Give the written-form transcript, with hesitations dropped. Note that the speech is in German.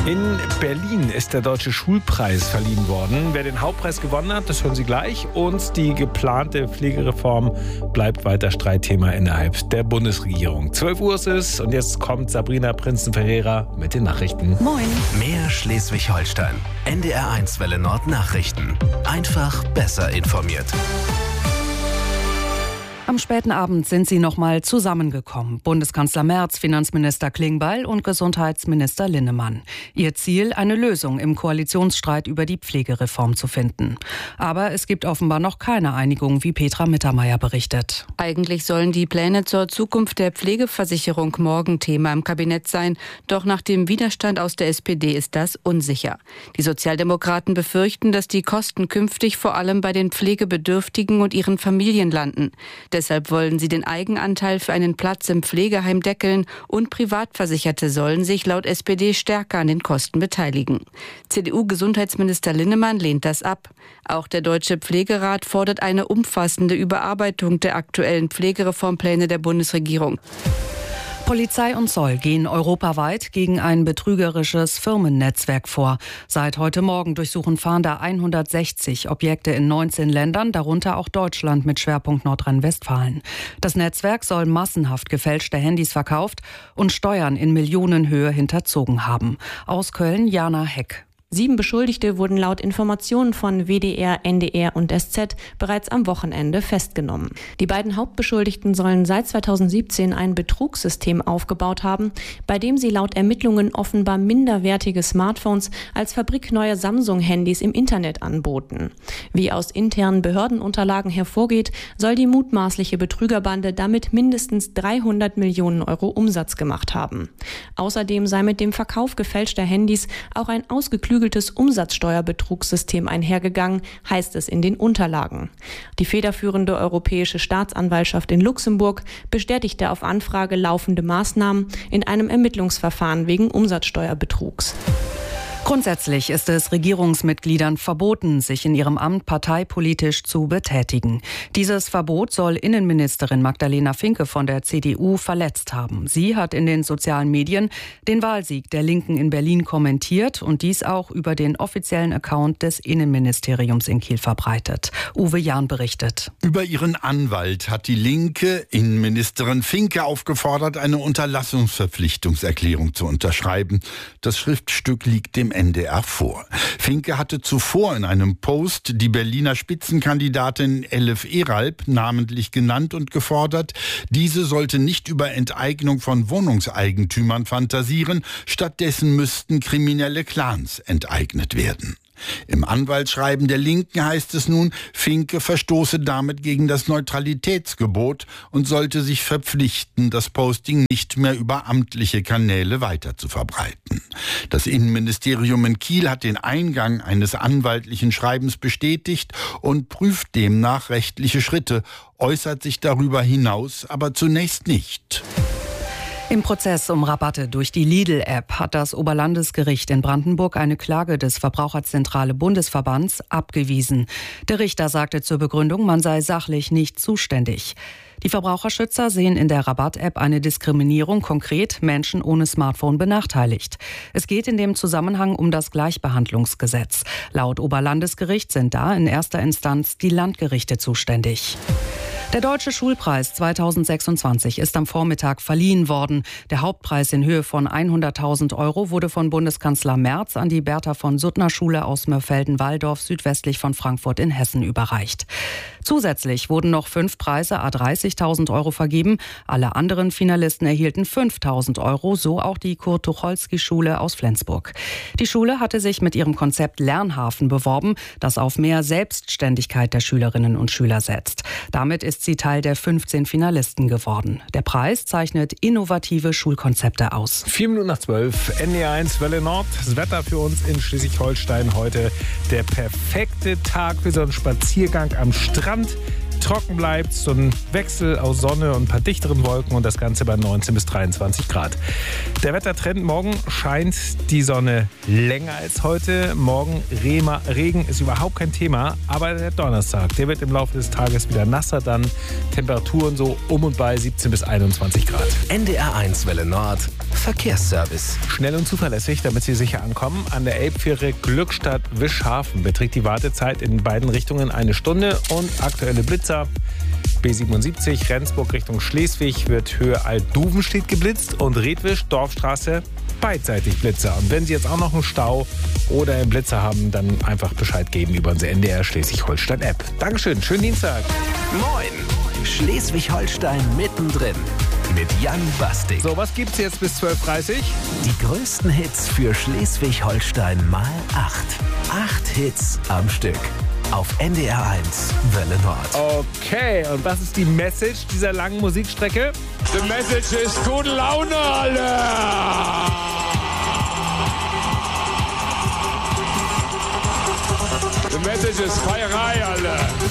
In Berlin ist der Deutsche Schulpreis verliehen worden. Wer den Hauptpreis gewonnen hat, das hören Sie gleich. Und die geplante Pflegereform bleibt weiter Streitthema innerhalb der Bundesregierung. 12 Uhr ist es und jetzt kommt Sabrina Prinzen-Ferreira mit den Nachrichten. Moin. Mehr Schleswig-Holstein. NDR1 Welle Nord Nachrichten. Einfach besser informiert. Am späten Abend sind sie nochmal zusammengekommen. Bundeskanzler Merz, Finanzminister Klingbeil und Gesundheitsminister Linnemann. Ihr Ziel, eine Lösung im Koalitionsstreit über die Pflegereform zu finden. Aber es gibt offenbar noch keine Einigung, wie Petra Mittermeier berichtet. Eigentlich sollen die Pläne zur Zukunft der Pflegeversicherung morgen Thema im Kabinett sein. Doch nach dem Widerstand aus der SPD ist das unsicher. Die Sozialdemokraten befürchten, dass die Kosten künftig vor allem bei den Pflegebedürftigen und ihren Familien landen. Deshalb wollen sie den Eigenanteil für einen Platz im Pflegeheim deckeln und Privatversicherte sollen sich laut SPD stärker an den Kosten beteiligen. CDU-Gesundheitsminister Linnemann lehnt das ab. Auch der Deutsche Pflegerat fordert eine umfassende Überarbeitung der aktuellen Pflegereformpläne der Bundesregierung. Polizei und Zoll gehen europaweit gegen ein betrügerisches Firmennetzwerk vor. Seit heute Morgen durchsuchen Fahnder 160 Objekte in 19 Ländern, darunter auch Deutschland mit Schwerpunkt Nordrhein-Westfalen. Das Netzwerk soll massenhaft gefälschte Handys verkauft und Steuern in Millionenhöhe hinterzogen haben. Aus Köln Jana Heck. 7 Beschuldigte wurden laut Informationen von WDR, NDR und SZ bereits am Wochenende festgenommen. Die beiden Hauptbeschuldigten sollen seit 2017 ein Betrugssystem aufgebaut haben, bei dem sie laut Ermittlungen offenbar minderwertige Smartphones als fabrikneue Samsung-Handys im Internet anboten. Wie aus internen Behördenunterlagen hervorgeht, soll die mutmaßliche Betrügerbande damit mindestens 300 Millionen Euro Umsatz gemacht haben. Außerdem sei mit dem Verkauf gefälschter Handys auch ein ausgeklügeltes Umsatzsteuerbetrugssystem einhergegangen, heißt es in den Unterlagen. Die federführende Europäische Staatsanwaltschaft in Luxemburg bestätigte auf Anfrage laufende Maßnahmen in einem Ermittlungsverfahren wegen Umsatzsteuerbetrugs. Grundsätzlich ist es Regierungsmitgliedern verboten, sich in ihrem Amt parteipolitisch zu betätigen. Dieses Verbot soll Innenministerin Magdalena Finke von der CDU verletzt haben. Sie hat in den sozialen Medien den Wahlsieg der Linken in Berlin kommentiert und dies auch über den offiziellen Account des Innenministeriums in Kiel verbreitet. Uwe Jahn berichtet. Über ihren Anwalt hat die linke Innenministerin Finke aufgefordert, eine Unterlassungsverpflichtungserklärung zu unterschreiben. Das Schriftstück liegt dem NDR vor. Finke hatte zuvor in einem Post die Berliner Spitzenkandidatin Elif Eralp namentlich genannt und gefordert, diese sollte nicht über Enteignung von Wohnungseigentümern fantasieren, stattdessen müssten kriminelle Clans enteignet werden. Im Anwaltsschreiben der Linken heißt es nun, Finke verstoße damit gegen das Neutralitätsgebot und sollte sich verpflichten, das Posting nicht mehr über amtliche Kanäle weiter zu verbreiten. Das Innenministerium in Kiel hat den Eingang eines anwaltlichen Schreibens bestätigt und prüft demnach rechtliche Schritte, äußert sich darüber hinaus aber zunächst nicht. Im Prozess um Rabatte durch die Lidl-App hat das Oberlandesgericht in Brandenburg eine Klage des Verbraucherzentrale Bundesverbands abgewiesen. Der Richter sagte zur Begründung, man sei sachlich nicht zuständig. Die Verbraucherschützer sehen in der Rabatt-App eine Diskriminierung, konkret Menschen ohne Smartphone benachteiligt. Es geht in dem Zusammenhang um das Gleichbehandlungsgesetz. Laut Oberlandesgericht sind da in erster Instanz die Landgerichte zuständig. Der Deutsche Schulpreis 2026 ist am Vormittag verliehen worden. Der Hauptpreis in Höhe von 100.000 Euro wurde von Bundeskanzler Merz an die Bertha-von-Suttner-Schule aus Mörfelden-Walldorf südwestlich von Frankfurt in Hessen überreicht. Zusätzlich wurden noch 5 Preise à 30.000 Euro vergeben. Alle anderen Finalisten erhielten 5.000 Euro, so auch die Kurt-Tucholsky-Schule aus Flensburg. Die Schule hatte sich mit ihrem Konzept Lernhafen beworben, das auf mehr Selbstständigkeit der Schülerinnen und Schüler setzt. Damit ist sie Teil der 15 Finalisten geworden. Der Preis zeichnet innovative Schulkonzepte aus. 7:04, NDR1 Welle Nord. Das Wetter für uns in Schleswig-Holstein heute der perfekte Tag für so einen Spaziergang am Strand. trocken bleibt, so ein Wechsel aus Sonne und ein paar dichteren Wolken und das Ganze bei 19 bis 23 Grad. Der Wettertrend: morgen scheint die Sonne länger als heute. Morgen Regen ist überhaupt kein Thema, aber der Donnerstag, der wird im Laufe des Tages wieder nasser, dann Temperaturen so um und bei 17 bis 21 Grad. NDR1 Welle Nord Verkehrsservice. Schnell und zuverlässig, damit Sie sicher ankommen. An der Elbfähre Glückstadt-Wischhafen beträgt die Wartezeit in beiden Richtungen 1 Stunde und aktuelle Blitzer. B77 Rendsburg Richtung Schleswig wird Höhe Alt-Duvenstedt geblitzt und Redwisch-Dorfstraße beidseitig Blitzer. Und wenn Sie jetzt auch noch einen Stau oder einen Blitzer haben, dann einfach Bescheid geben über unsere NDR Schleswig-Holstein-App. Dankeschön, schönen Dienstag. Moin, Schleswig-Holstein mittendrin mit Jan Bastik. So, was gibt's jetzt bis 12.30 Uhr? Die größten Hits für Schleswig-Holstein mal 8. 8 Hits am Stück. Auf NDR1 Welle Nord. Okay, und was ist die Message dieser langen Musikstrecke? The message ist gute Laune, alle! The message ist Feierei, alle!